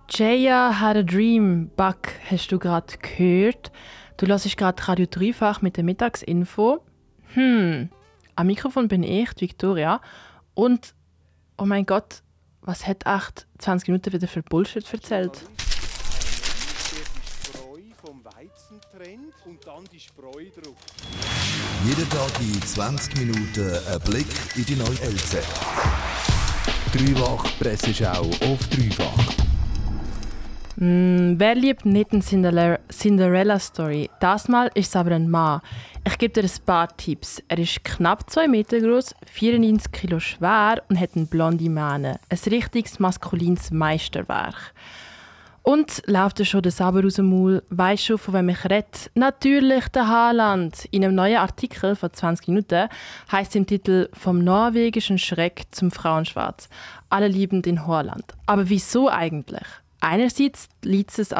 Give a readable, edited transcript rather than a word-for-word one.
Jaya had a dream, Buck, hast du gerade gehört? Du hörst gerade Radio Dreifach mit der Mittagsinfo. Am Mikrofon bin ich, die Victoria. Und, oh mein Gott, was hat 20 Minuten wieder für Bullshit erzählt? Vom Weizen trennt und dann die Spreu drauf. Jeden Tag in 20 Minuten ein Blick in die neue LZ. Dreifach Presseschau auf Dreifach. Wer liebt nicht eine Cinderella-Story? Das Mal ist es aber ein Mann. Ich gebe dir ein paar Tipps. Er ist knapp 2 Meter groß, 94 Kilo schwer und hat eine blonde Mähne. Ein richtiges maskulines Meisterwerk. Und läuft dir schon der Saber aus dem Maul? Weisst du, von wem ich rede? Natürlich der Haaland. In einem neuen Artikel von 20 Minuten heisst im Titel «Vom norwegischen Schreck zum Frauenschwarz». Alle lieben den Haaland. Aber wieso eigentlich? Einerseits liegt es